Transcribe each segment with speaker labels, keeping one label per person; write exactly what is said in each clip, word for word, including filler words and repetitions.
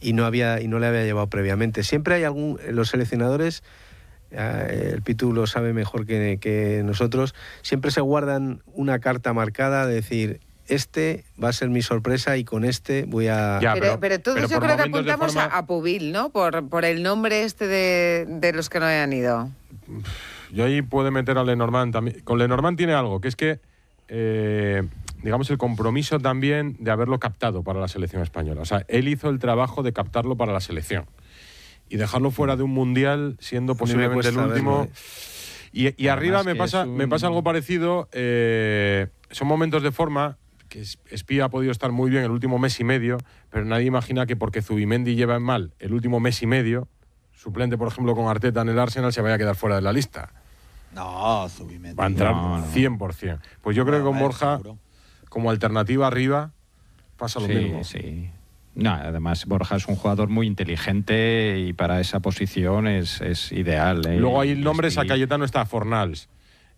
Speaker 1: y no había y no le había llevado previamente. Siempre hay algún, los seleccionadores, eh, el Pitu lo sabe mejor que, que nosotros, siempre se guardan una carta marcada de decir, este va a ser mi sorpresa y con este voy a...
Speaker 2: Ya,
Speaker 3: pero,
Speaker 2: pero,
Speaker 3: pero todos
Speaker 2: pero
Speaker 3: yo
Speaker 2: por
Speaker 3: creo que
Speaker 2: momentos de
Speaker 3: apuntamos
Speaker 2: forma-
Speaker 3: a, a Pubil, ¿no? Por, por el nombre este de, de los que no hayan ido.
Speaker 2: Yo ahí puedo meter a Lenormand también. Con Lenormand tiene algo, que es que, eh, digamos, el compromiso también de haberlo captado para la selección española. O sea, él hizo el trabajo de captarlo para la selección. Y dejarlo fuera de un mundial, siendo posiblemente el último...
Speaker 1: Verlo, ¿eh?
Speaker 2: Y, y arriba me pasa,
Speaker 4: un...
Speaker 2: me pasa algo parecido. Eh, son momentos de forma que Espía ha podido estar muy bien el último mes y medio, pero nadie imagina que porque Zubimendi lleva mal el último mes y medio, suplente, por ejemplo, con Arteta en el Arsenal, se vaya a quedar fuera de la lista.
Speaker 5: No, Zubimendi.
Speaker 2: Va a entrar
Speaker 4: No, no.
Speaker 2: cien por cien. Pues yo creo que con
Speaker 5: No,
Speaker 2: Borja,
Speaker 5: seguro.
Speaker 2: como alternativa arriba, pasa lo
Speaker 4: sí,
Speaker 2: mismo.
Speaker 4: Sí, no, además Borja es un jugador muy inteligente y para esa posición es, es ideal. ¿eh?
Speaker 2: Luego hay nombres,
Speaker 4: Sí.
Speaker 2: a Cayetano está Fornals.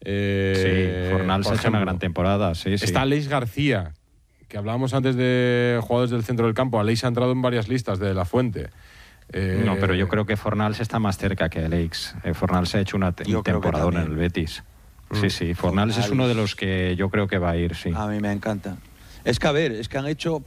Speaker 2: Eh,
Speaker 4: Sí, Fornals
Speaker 2: por
Speaker 4: ha hecho una
Speaker 2: ejemplo.
Speaker 4: gran temporada, sí, sí.
Speaker 2: Está Aleix García, que hablábamos antes de jugadores del centro del campo. Aleix ha entrado en varias listas de La Fuente. Eh,
Speaker 4: No, pero yo creo que Fornals está más cerca que Alex. Eh, Fornals ha hecho una te-
Speaker 5: Yo creo que
Speaker 4: temporada en el
Speaker 5: también.
Speaker 4: Betis.
Speaker 2: Mm.
Speaker 4: Sí, sí, Fornals,
Speaker 5: Fornals.
Speaker 4: es uno de los que yo creo que va a ir, sí.
Speaker 5: A mí me encanta. Es que, a ver, es que han hecho...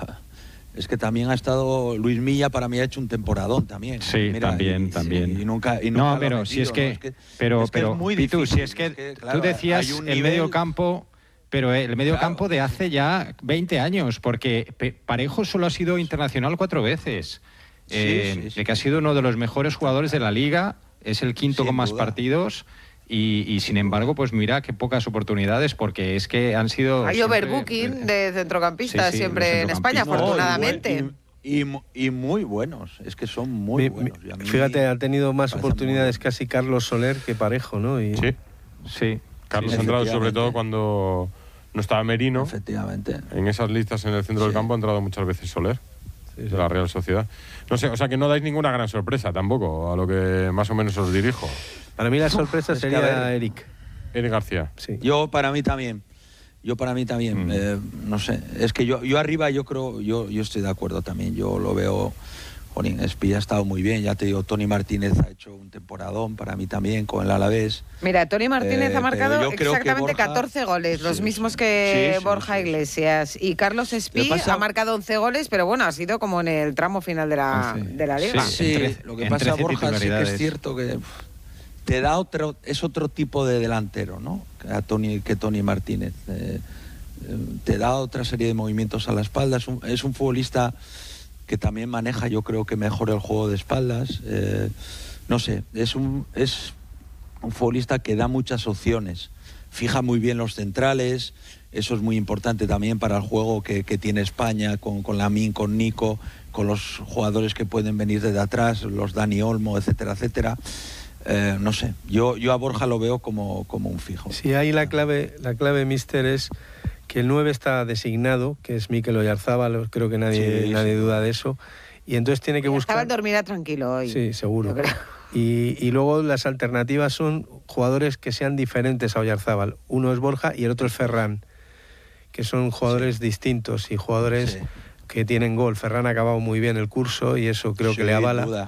Speaker 5: Es que también ha estado... Luis Milla para mí ha hecho un temporadón también.
Speaker 4: Sí, también,
Speaker 5: y,
Speaker 4: también.
Speaker 5: Y nunca, y nunca
Speaker 4: no,
Speaker 5: lo ha
Speaker 4: pero
Speaker 5: metido,
Speaker 4: si es que...
Speaker 5: ¿no? Es que
Speaker 4: pero,
Speaker 5: es que
Speaker 4: pero
Speaker 5: es muy
Speaker 4: Pitu,
Speaker 5: difícil.
Speaker 4: si es que,
Speaker 5: Es que, claro,
Speaker 4: tú decías
Speaker 5: hay un
Speaker 4: el
Speaker 5: nivel-
Speaker 4: medio campo... Pero el medio
Speaker 5: Claro.
Speaker 4: campo de hace ya veinte años, porque Pe- Parejo solo ha sido internacional cuatro veces.
Speaker 5: Sí,
Speaker 4: Eh,
Speaker 5: sí, sí.
Speaker 4: que ha sido uno de los mejores jugadores de la liga, es el quinto
Speaker 5: Sin
Speaker 4: con más
Speaker 5: duda.
Speaker 4: partidos y, y sin embargo, pues mira qué pocas oportunidades, porque es que han sido...
Speaker 3: Hay
Speaker 4: siempre-
Speaker 3: overbooking de centrocampistas
Speaker 4: Sí, sí,
Speaker 3: siempre
Speaker 4: los
Speaker 3: en España,
Speaker 4: centrocampistas.
Speaker 5: No,
Speaker 3: afortunadamente.
Speaker 5: Y, y- y muy buenos. Es que son muy
Speaker 1: Mi-
Speaker 5: buenos.
Speaker 1: mi-
Speaker 5: Y a mí
Speaker 1: fíjate, ha tenido más
Speaker 5: me parecen
Speaker 1: oportunidades
Speaker 5: muy
Speaker 1: casi Carlos Soler que Parejo, ¿no? Y,
Speaker 2: Sí,
Speaker 4: Sí.
Speaker 2: Carlos
Speaker 5: Sí,
Speaker 2: ha entrado sobre
Speaker 5: efectivamente.
Speaker 2: todo cuando no estaba Merino.
Speaker 5: buenos. Efectivamente.
Speaker 2: En esas listas en el centro del
Speaker 5: Sí.
Speaker 2: campo ha entrado muchas veces Soler,
Speaker 1: Sí,
Speaker 2: de
Speaker 1: sí.
Speaker 2: la Real Sociedad. No sé, o sea que no dais ninguna gran sorpresa tampoco, a lo que más o menos os dirijo.
Speaker 1: Para mí la sorpresa
Speaker 5: es que,
Speaker 1: sería
Speaker 5: a ver,
Speaker 1: Eric.
Speaker 2: Eric García.
Speaker 1: Sí.
Speaker 5: Yo para mí también. Yo para mí también.
Speaker 4: Mm.
Speaker 5: Eh, no sé. Es que yo, yo arriba yo creo, yo, yo estoy de acuerdo también. Yo lo veo. Jolín, Espía ha estado muy bien. Ya te digo, Tony Martínez ha hecho un temporadón para mí también con el Alavés.
Speaker 3: Mira, Tony Martínez
Speaker 5: Eh,
Speaker 3: ha marcado
Speaker 5: pero yo creo que
Speaker 3: exactamente
Speaker 5: Borja-
Speaker 3: catorce goles, los
Speaker 5: Sí,
Speaker 3: mismos
Speaker 5: sí.
Speaker 3: que
Speaker 5: Sí, sí,
Speaker 3: Borja
Speaker 5: sí, sí.
Speaker 3: Iglesias. Y Carlos
Speaker 5: Lo
Speaker 3: Espí
Speaker 5: que pasa-
Speaker 3: ha marcado once goles, pero bueno, ha sido como en el tramo final de la,
Speaker 4: once.
Speaker 3: de la liga.
Speaker 4: Sí.
Speaker 5: Sí,
Speaker 4: en tre-
Speaker 5: lo que
Speaker 4: en
Speaker 5: pasa,
Speaker 4: trece
Speaker 5: Borja, sí que es
Speaker 4: titularidades.
Speaker 5: cierto que uf, te da otro, es otro tipo de delantero, ¿no? Que, a Tony, que Tony Martínez. Eh, eh, te da otra serie de movimientos a la espalda. Es un, es un futbolista que también maneja, yo creo que mejor el juego de espaldas. Eh, no sé, es un, es un futbolista que da muchas opciones. Fija muy bien los centrales. Eso es muy importante también para el juego que, que tiene España con, con Lamine, con Nico, con los jugadores que pueden venir desde atrás, los Dani Olmo, etcétera, etcétera. Eh, no sé, yo, yo a Borja lo veo como, como un fijo.
Speaker 1: Sí, ahí la clave, la clave, mister, es que el nueve está designado, que es Mikel Oyarzábal, creo que nadie,
Speaker 5: Sí,
Speaker 1: nadie
Speaker 5: sí.
Speaker 1: duda de eso. Y entonces tiene que
Speaker 3: Estaba
Speaker 1: buscar...
Speaker 3: dormida tranquilo hoy.
Speaker 1: Sí, seguro.
Speaker 3: Yo creo.
Speaker 1: Y, y luego las alternativas son jugadores que sean diferentes a Oyarzábal. Uno es Borja y el otro es Ferran, que son jugadores distintos y jugadores
Speaker 5: Sí.
Speaker 1: que tienen gol. Ferran ha acabado muy bien el curso y eso creo que
Speaker 5: Sin
Speaker 1: le avala.
Speaker 5: duda.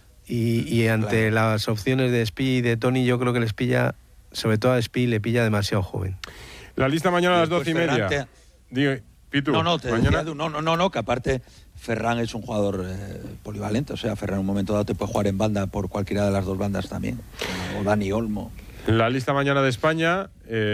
Speaker 1: Y, y ante
Speaker 5: Claro.
Speaker 1: las opciones de Espi y de Tony, yo creo que les pilla, sobre todo a Espi, le pilla demasiado joven.
Speaker 2: La lista mañana a las doce y
Speaker 5: Después
Speaker 2: media.
Speaker 5: Ferran
Speaker 2: Digo, Pitu,
Speaker 5: No, no, te
Speaker 2: mañana...
Speaker 5: decía, no, no, no, no, que aparte Ferran es un jugador eh, polivalente, o sea, Ferran en un momento dado te puede jugar en banda por cualquiera de las dos bandas también, o Dani Olmo.
Speaker 2: La lista mañana de España,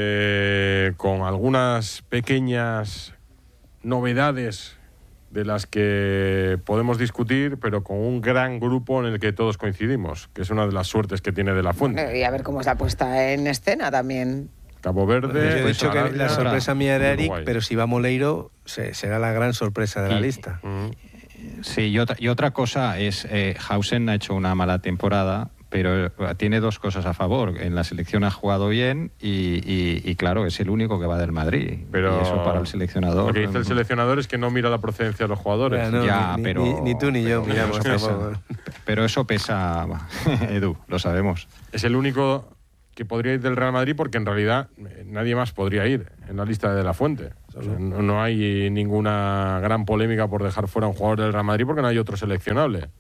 Speaker 2: eh, con algunas pequeñas novedades de las que podemos discutir, pero con un gran grupo en el que todos coincidimos, que es una de las suertes que tiene De La Fuente.
Speaker 3: Y a ver cómo es la puesta en escena también.
Speaker 2: Cabo Verde,
Speaker 1: Yo he
Speaker 4: pues
Speaker 1: dicho que
Speaker 2: Arabia,
Speaker 1: la sorpresa mía era Eric,
Speaker 2: Uruguay.
Speaker 1: pero si va Moleiro, se- será la gran sorpresa de la
Speaker 4: Y-
Speaker 1: lista.
Speaker 2: Mm.
Speaker 4: Sí, y otra, y otra cosa es, eh, Hausen ha hecho una mala temporada, pero eh, tiene dos cosas a favor. En la selección ha jugado bien y, y- y, claro, es el único que va del Madrid.
Speaker 2: Pero
Speaker 4: y eso para el seleccionador...
Speaker 2: Lo que dice el seleccionador es que no mira la procedencia de los jugadores.
Speaker 1: Ya, no,
Speaker 4: Ya,
Speaker 1: ni,
Speaker 4: pero-
Speaker 1: ni- ni tú ni yo
Speaker 4: pero
Speaker 1: miramos
Speaker 4: eso pesa.
Speaker 1: tampoco.
Speaker 4: Pero eso pesa, Edu, lo sabemos.
Speaker 2: Es el único que podría ir del Real Madrid porque en realidad eh, nadie más podría ir en la lista de De La Fuente. O sea, no, no hay ninguna gran polémica por dejar fuera a un jugador del Real Madrid porque no hay otro seleccionable.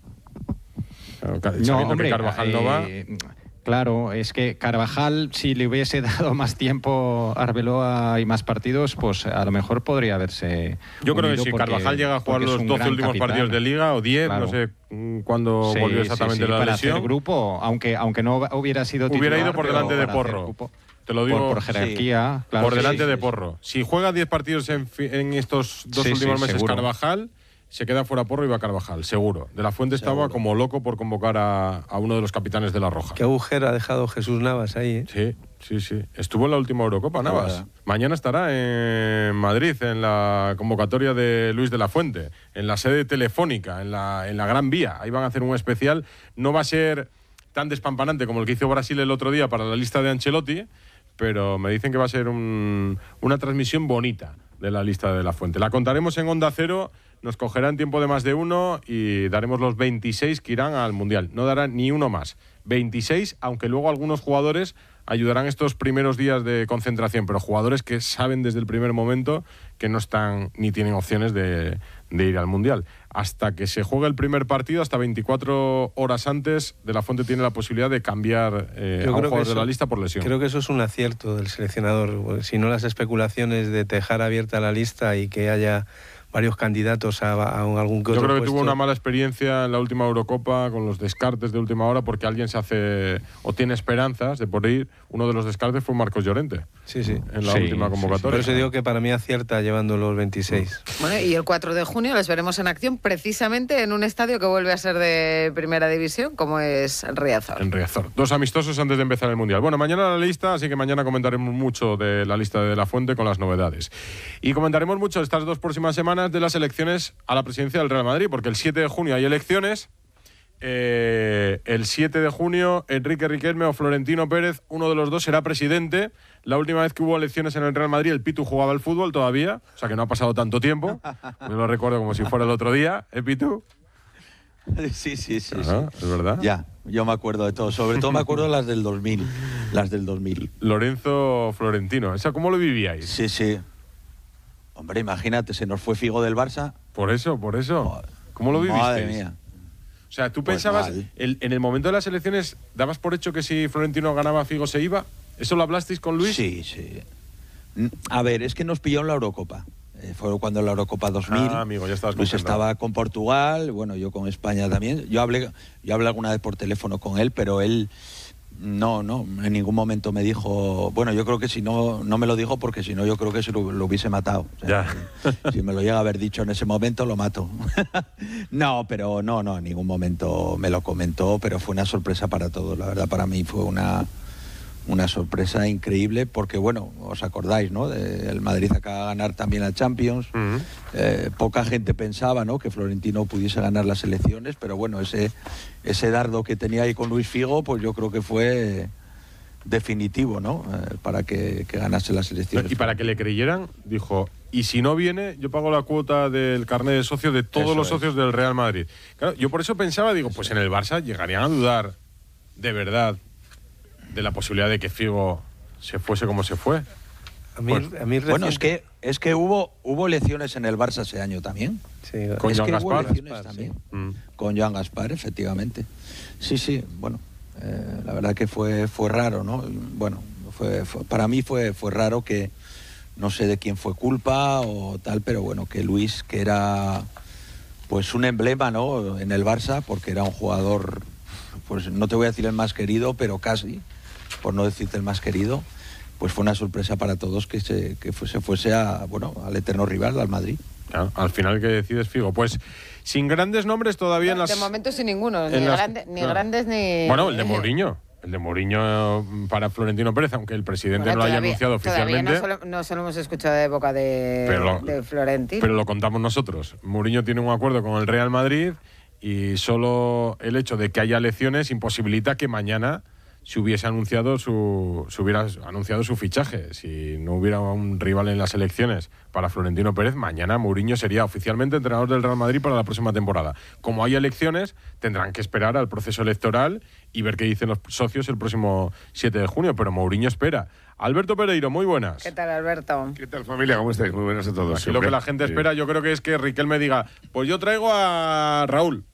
Speaker 2: Claro,
Speaker 4: no, hombre,
Speaker 2: que Carvajal
Speaker 4: eh,
Speaker 2: no va.
Speaker 4: Claro, es que Carvajal, si le hubiese dado más tiempo a Arbeloa y más partidos, pues a lo mejor podría haberse.
Speaker 2: Yo creo que si porque, Carvajal llega a jugar los doce últimos capitán. partidos de Liga o diez, claro. no sé cuándo sí, volvió exactamente
Speaker 4: sí, sí,
Speaker 2: la
Speaker 4: para
Speaker 2: lesión.
Speaker 4: Hacer grupo, aunque, aunque no hubiera sido titular.
Speaker 2: Hubiera ido por delante de Porro. Grupo,
Speaker 4: Te lo digo por, por jerarquía. Sí. Claro,
Speaker 2: por delante
Speaker 4: sí,
Speaker 2: de
Speaker 4: sí,
Speaker 2: Porro. Si juega diez partidos en, en estos dos sí, últimos sí, meses seguro. Carvajal, se queda fuera Porro y va Carvajal, seguro. De la Fuente seguro. Estaba como loco por convocar a, a uno de los capitanes de la Roja.
Speaker 1: Qué agujero ha dejado Jesús Navas ahí, ¿eh?
Speaker 2: Sí, sí, sí. Estuvo en la última Eurocopa, Navas. Ah, Mañana estará en Madrid, en la convocatoria de Luis de la Fuente, en la sede telefónica, en la, en la Gran Vía. Ahí van a hacer un especial. No va a ser tan despampanante como el que hizo Brasil el otro día para la lista de Ancelotti, pero me dicen que va a ser un, una transmisión bonita de la lista de la Fuente. La contaremos en Onda Cero, nos cogerán tiempo de más de uno y daremos los veintiséis que irán al Mundial. No dará ni uno más. veintiséis, aunque luego algunos jugadores ayudarán estos primeros días de concentración, pero jugadores que saben desde el primer momento que no están ni tienen opciones de, de ir al Mundial. Hasta que se juegue el primer partido, hasta veinticuatro horas antes, De la Fuente tiene la posibilidad de cambiar eh, a un jugador eso, de la lista por lesión.
Speaker 1: Creo que eso es un acierto del seleccionador. Si no, las especulaciones de dejar abierta la lista y que haya varios candidatos a, a algún que otro
Speaker 2: Yo creo que
Speaker 1: puesto.
Speaker 2: Tuvo una mala experiencia en la última Eurocopa con los descartes de última hora porque alguien se hace o tiene esperanzas de por ir. Uno de los descartes fue Marcos Llorente.
Speaker 1: Sí, sí.
Speaker 2: En la
Speaker 4: sí,
Speaker 2: última convocatoria.
Speaker 1: Sí, sí. Por eso digo que para mí acierta llevando los veintiséis.
Speaker 3: Bueno, y el cuatro de junio les veremos en acción precisamente en un estadio que vuelve a ser de primera división, como es Riazor.
Speaker 2: En Riazor. Dos amistosos antes de empezar el Mundial. Bueno, mañana la lista, así que mañana comentaremos mucho de la lista de De la Fuente con las novedades. Y comentaremos mucho estas dos próximas semanas de las elecciones a la presidencia del Real Madrid, porque el siete de junio hay elecciones. Eh, el siete de junio, Enrique Riquelme o Florentino Pérez, uno de los dos será presidente. La última vez que hubo elecciones en el Real Madrid, el Pitu jugaba al fútbol todavía, o sea que no ha pasado tanto tiempo. Me lo recuerdo como si fuera el otro día, ¿eh, Pitu?
Speaker 5: Sí, sí, sí,
Speaker 2: claro,
Speaker 5: sí.
Speaker 2: Es verdad.
Speaker 5: Ya, yo me acuerdo de todo. Sobre todo me acuerdo las del dos mil. Las del dos mil.
Speaker 2: Lorenzo Florentino. ¿Esa cómo lo vivíais?
Speaker 5: Sí, sí. Hombre, imagínate, se nos fue Figo del Barça.
Speaker 2: Por eso, por eso. ¿Cómo lo vivisteis?
Speaker 5: Madre mía.
Speaker 2: O sea, ¿tú
Speaker 5: pues
Speaker 2: pensabas, el, en el momento de las elecciones, dabas por hecho que si Florentino ganaba, Figo se iba? ¿Eso lo hablasteis con Luis?
Speaker 5: Sí, sí. A ver, es que nos pilló en la Eurocopa. Eh, fue cuando en la Eurocopa dos mil.
Speaker 2: Ah, amigo, ya estabas
Speaker 5: Luis estaba con Portugal, bueno, yo con España también. Yo hablé, yo hablé alguna vez por teléfono con él, pero él no, no, en ningún momento me dijo. Bueno, yo creo que si no, no me lo dijo porque si no, yo creo que se lo, lo hubiese matado. O sea,
Speaker 2: ya.
Speaker 5: Si me lo llega a haber dicho en ese momento, lo mato. No, pero no, no, en ningún momento me lo comentó, pero fue una sorpresa para todos. La verdad, para mí fue una. Una sorpresa increíble porque, bueno, os acordáis, ¿no? De, el Madrid acaba de ganar también la Champions. Uh-huh. eh, poca gente pensaba, ¿no? Que Florentino pudiese ganar las elecciones, pero bueno, ese, ese dardo que tenía ahí con Luis Figo, pues yo creo que fue definitivo, ¿no? Eh, para que, que ganase las elecciones.
Speaker 2: Y para que le creyeran, dijo, y si no viene, yo pago la cuota del carnet de socio de todos eso los socios es. Del Real Madrid. Claro, yo por eso pensaba, digo, pues en el Barça llegarían a dudar de verdad de la posibilidad de que Figo se fuese como se fue.
Speaker 1: A mí,
Speaker 2: pues,
Speaker 1: a mí
Speaker 5: bueno, es que es que hubo hubo elecciones en el Barça ese año también.
Speaker 1: Sí,
Speaker 2: con
Speaker 5: es
Speaker 2: Joan
Speaker 5: que
Speaker 2: Gaspar.
Speaker 5: Hubo elecciones
Speaker 1: Gaspar,
Speaker 5: también.
Speaker 1: Sí.
Speaker 2: Mm.
Speaker 5: Con Joan Gaspar, efectivamente. Sí, sí, bueno, eh, la verdad que fue fue raro, ¿no? Bueno, fue, fue para mí fue fue raro que no sé de quién fue culpa o tal, pero bueno, que Luis, que era pues un emblema, ¿no? En el Barça, porque era un jugador, pues no te voy a decir el más querido, pero casi, por no decirte el más querido, pues fue una sorpresa para todos que se que fuese, fuese a, bueno, al eterno rival, al Madrid.
Speaker 2: Claro, al final que decides Figo, pues sin grandes nombres todavía en las...
Speaker 3: De momento sin ninguno, ni,
Speaker 2: las,
Speaker 3: grande, ni
Speaker 2: claro.
Speaker 3: grandes ni...
Speaker 2: Bueno, el de Mourinho, el de Mourinho para Florentino Pérez, aunque el presidente bueno, no lo haya anunciado oficialmente.
Speaker 3: Todavía no solo, no solo hemos escuchado de boca de,
Speaker 2: pero,
Speaker 3: de Florentino.
Speaker 2: Pero lo contamos nosotros. Mourinho tiene un acuerdo con el Real Madrid y solo el hecho de que haya elecciones imposibilita que mañana si hubiese anunciado su, si hubiera anunciado su fichaje. Si no hubiera un rival en las elecciones para Florentino Pérez, mañana Mourinho sería oficialmente entrenador del Real Madrid para la próxima temporada. Como hay elecciones, tendrán que esperar al proceso electoral y ver qué dicen los socios el próximo siete de junio, pero Mourinho espera. Alberto Pereiro, muy buenas.
Speaker 3: ¿Qué tal, Alberto?
Speaker 6: ¿Qué tal, familia? ¿Cómo estáis? Muy buenas a todos.
Speaker 2: Aquí lo que la gente espera, yo creo que es que Riquelme diga, pues yo traigo a Raúl.